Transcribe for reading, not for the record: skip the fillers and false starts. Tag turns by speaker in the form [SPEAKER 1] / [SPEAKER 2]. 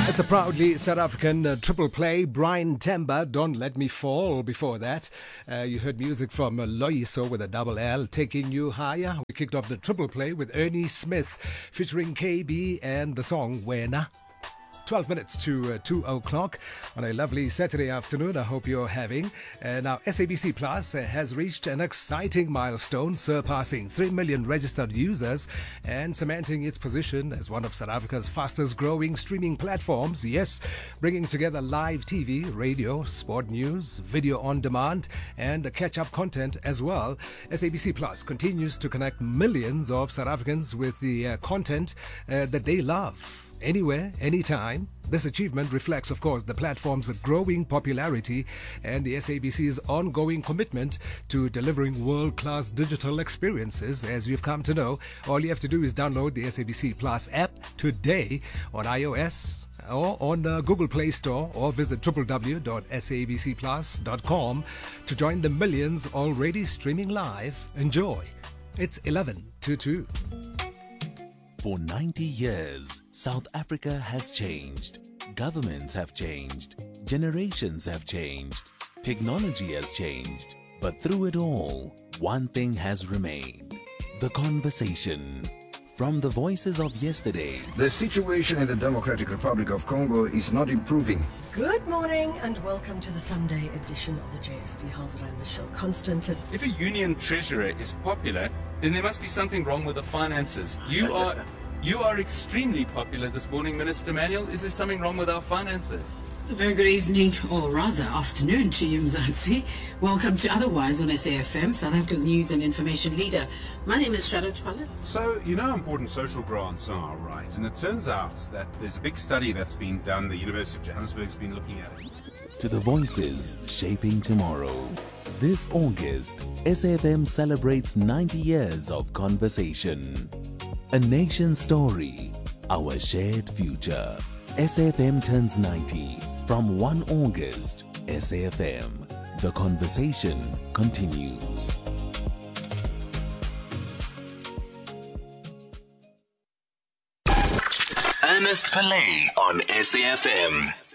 [SPEAKER 1] It's a proudly South African triple play. Brian Temba, Don't Let Me Fall. Before that, you heard music from Loyiso with a double L, Taking You Higher. We kicked off the triple play with Ernie Smith featuring KB and the song Wena. 12 minutes to 2 o'clock on a lovely Saturday afternoon. I hope you're having. Now, SABC Plus has reached an exciting milestone, surpassing 3 million registered users and cementing its position as one of South Africa's fastest growing streaming platforms. Yes, bringing together live TV, radio, sport news, video on demand, and catch-up content as well. SABC Plus continues to connect millions of South Africans with the content that they love. Anywhere, anytime. This achievement reflects, of course, the platform's growing popularity and the SABC's ongoing commitment to delivering world-class digital experiences. As you've come to know, all you have to do is download the SABC Plus app today on iOS or on Google Play Store, or visit www.sabcplus.com to join the millions already streaming live. Enjoy. It's 11 to 2.
[SPEAKER 2] For 90 years, South Africa has changed. Governments have changed. Generations have changed. Technology has changed. But through it all, one thing has remained. The conversation. From the voices of yesterday.
[SPEAKER 3] The situation in the Democratic Republic of Congo is not improving.
[SPEAKER 4] Good morning and welcome to the Sunday edition of the JSB House. I'm Michelle Constant.
[SPEAKER 5] If a union treasurer is popular, then there must be something wrong with the finances. You are extremely popular this morning, Minister Manuel. Is there something wrong with our finances?
[SPEAKER 6] It's a very good evening, or rather afternoon to you, Mzansi. Welcome to Otherwise on SAFM, South Africa's news and information leader. My name is Shadow Twala.
[SPEAKER 7] So, you know how important social grants are, right? And it turns out that there's a big study that's been done. The University of Johannesburg's been looking at it.
[SPEAKER 2] To the voices shaping tomorrow. This August, SAFM celebrates 90 years of conversation. A nation's story, our shared future. SAFM turns 90 from 1 August. SAFM, the conversation continues.
[SPEAKER 8] Ernest Pillay on SAFM.